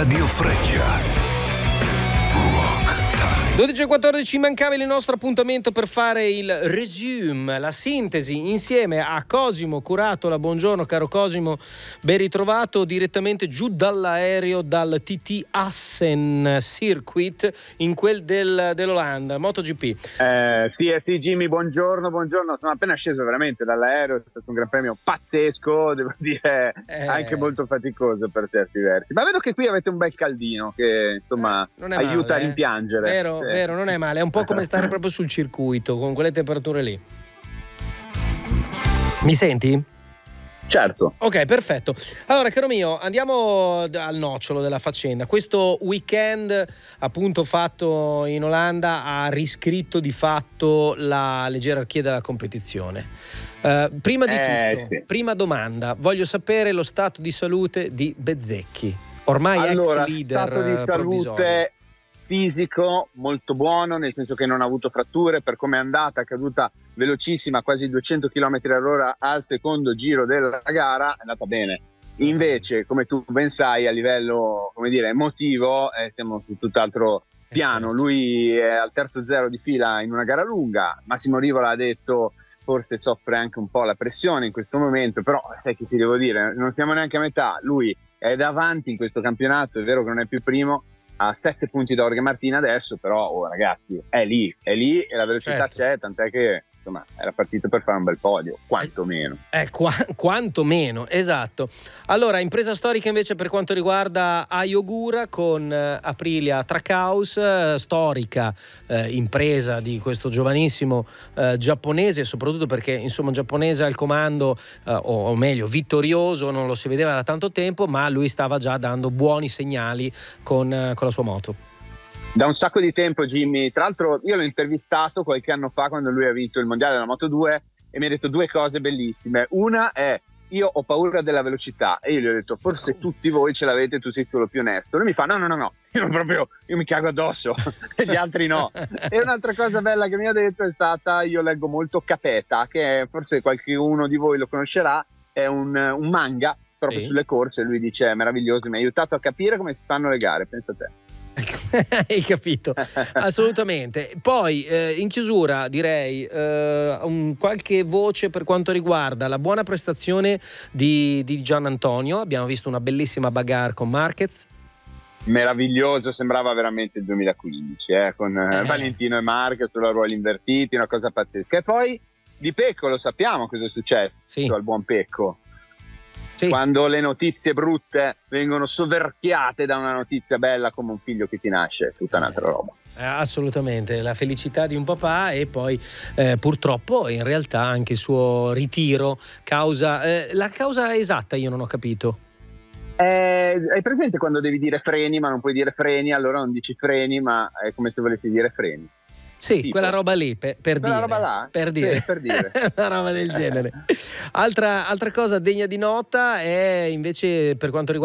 Radio Freccia. 12:14 mancava il nostro appuntamento per fare il resume, la sintesi insieme a Cosimo Curatola. Buongiorno caro Cosimo, ben ritrovato direttamente giù dall'aereo dal TT Assen Circuit in quel dell'Olanda, MotoGP. Sì Jimmy, buongiorno, sono appena sceso veramente dall'aereo, è stato un gran premio pazzesco, devo dire, anche molto faticoso per certi versi, ma vedo che qui avete un bel caldino che insomma aiuta a rimpiangere. Vero, non è male, è un po' come stare proprio sul circuito con quelle temperature lì. Mi senti? Certo. Ok, perfetto. Allora, caro mio, andiamo al nocciolo della faccenda. Questo weekend, appunto, fatto in Olanda ha riscritto di fatto le gerarchie della competizione. Prima di tutto, sì. Prima domanda, voglio sapere lo stato di salute di Bezzecchi, ormai ex leader stato di salute provvisorio. Fisico molto buono, nel senso che non ha avuto fratture, per come è andata, è caduta velocissima, quasi 200 km/h al secondo giro della gara, è andata bene. Invece, come tu ben sai, a livello, come dire, emotivo, siamo su tutt'altro piano. Certo. Lui è al terzo zero di fila in una gara lunga. Massimo Rivola ha detto forse soffre anche un po' la pressione in questo momento, però sai che ti devo dire, non siamo neanche a metà. Lui è davanti in questo campionato, è vero che non è più primo, a 7 punti da Jorge Martin adesso, però ragazzi è lì e la velocità c'è, tant'è che insomma era partito per fare un bel podio, quantomeno. Quantomeno, esatto. Allora, impresa storica invece per quanto riguarda Ayogura con Aprilia Trackhouse, storica impresa di questo giovanissimo giapponese, soprattutto perché insomma giapponese al comando, o meglio vittorioso, non lo si vedeva da tanto tempo, ma lui stava già dando buoni segnali con la sua moto. Da un sacco di tempo Jimmy, tra l'altro io l'ho intervistato qualche anno fa quando lui ha vinto il mondiale della Moto2 e mi ha detto due cose bellissime. Una è: io ho paura della velocità, e io gli ho detto forse tutti voi ce l'avete, tu sei quello più onesto. Lui mi fa no, io mi cago addosso e gli altri no. E un'altra cosa bella che mi ha detto è stata: io leggo molto Capeta, che forse qualcuno di voi lo conoscerà, è un manga proprio sulle corse. Lui dice è meraviglioso, mi ha aiutato a capire come si fanno le gare, pensa a te. Hai capito? Assolutamente. Poi in chiusura direi qualche voce per quanto riguarda la buona prestazione di Gian Antonio. Abbiamo visto una bellissima bagarre con Marquez. Meraviglioso, sembrava veramente il 2015 con Valentino e Marquez sulla ruoli invertiti, una cosa pazzesca. E poi di Pecco lo sappiamo cosa è successo al buon Pecco. Sì. Quando le notizie brutte vengono soverchiate da una notizia bella come un figlio che ti nasce, è tutta un'altra roba. Assolutamente, la felicità di un papà e poi purtroppo in realtà anche il suo ritiro causa la causa esatta io non ho capito. Hai presente quando devi dire freni ma non puoi dire freni, allora non dici freni ma è come se volessi dire freni. Sì, tipo. Quella roba lì per dire. Roba là? Per dire. Sì, per dire. Una roba del genere. Altra cosa degna di nota è invece per quanto riguarda